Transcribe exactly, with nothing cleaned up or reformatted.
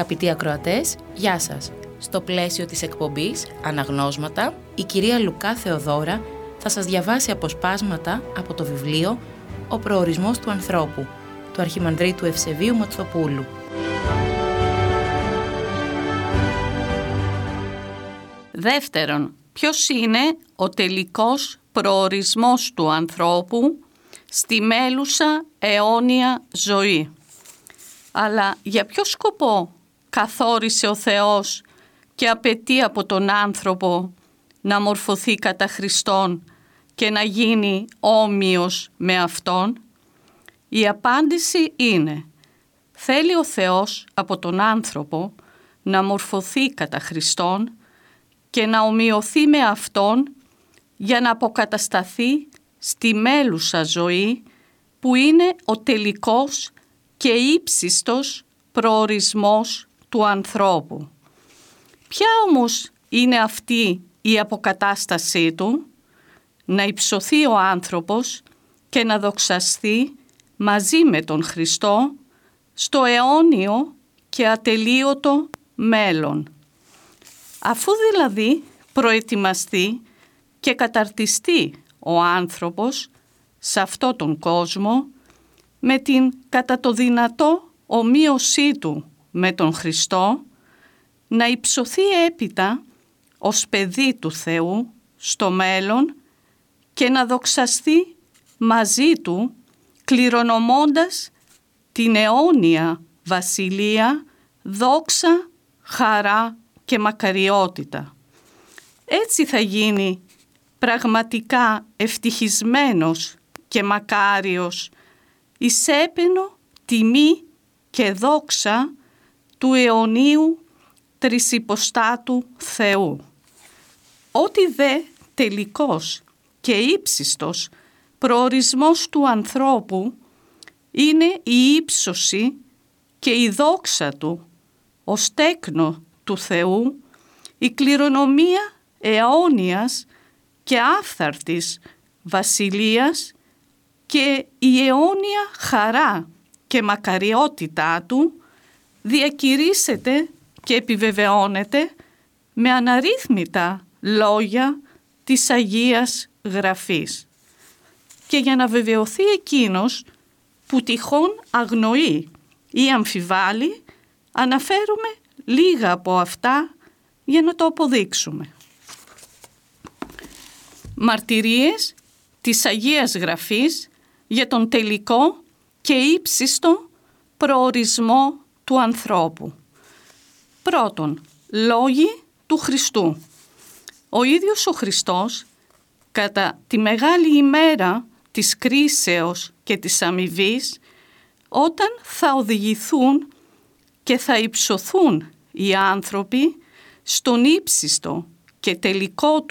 Αγαπητοί ακροατές, γεια σας. Στο πλαίσιο της εκπομπής Αναγνώσματα, η κυρία Λουκά Θεοδώρα θα σας διαβάσει αποσπάσματα από το βιβλίο «Ο προορισμός του ανθρώπου» του Αρχιμανδρίτου Ευσεβίου Ματσοπούλου. Δεύτερον, ποιος είναι ο τελικός προορισμός του ανθρώπου στη μέλουσα αιώνια ζωή? Αλλά για ποιο σκοπό καθόρισε ο Θεός και απαιτεί από τον άνθρωπο να μορφωθεί κατά Χριστόν και να γίνει όμοιος με Αυτόν? Η απάντηση είναι: θέλει ο Θεός από τον άνθρωπο να μορφωθεί κατά Χριστόν και να ομοιωθεί με Αυτόν για να αποκατασταθεί στη μέλουσα ζωή που είναι ο τελικός και ύψιστος προορισμός του ανθρώπου. Ποια όμως είναι αυτή η αποκατάστασή του? Να υψωθεί ο άνθρωπος και να δοξαστεί μαζί με τον Χριστό στο αιώνιο και ατελείωτο μέλλον. Αφού δηλαδή προετοιμαστεί και καταρτιστεί ο άνθρωπος σε αυτό τον κόσμο με την κατά το δυνατό ομοίωσή του με τον Χριστό, να υψωθεί έπειτα ως παιδί του Θεού στο μέλλον και να δοξαστεί μαζί του, κληρονομώντας την αιώνια βασιλεία, δόξα, χαρά και μακαριότητα. Έτσι θα γίνει πραγματικά ευτυχισμένος και μακάριος εις έπαινο τιμή και δόξα του αιωνίου τρισυποστάτου Θεού. Ότι δε τελικός και ύψιστος προορισμός του ανθρώπου είναι η ύψωση και η δόξα του ως τέκνο του Θεού, η κληρονομία αιώνιας και άφθαρτης βασιλείας και η αιώνια χαρά και μακαριότητά του διακηρύσσεται και επιβεβαιώνεται με αναρρύθμιτα λόγια της Αγίας Γραφής. Και για να βεβαιωθεί εκείνος που τυχόν αγνοεί ή αμφιβάλλει, αναφέρουμε λίγα από αυτά για να το αποδείξουμε. Μαρτυρίες της Αγίας Γραφής για τον τελικό και ύψιστο προορισμό του ανθρώπου. Πρώτον, λόγοι του Χριστού. Ο ίδιος ο Χριστός, κατά τη μεγάλη ημέρα της κρίσεως και της αμοιβής, όταν θα οδηγηθούν και θα υψωθούν οι άνθρωποι στον ύψιστο και τελικό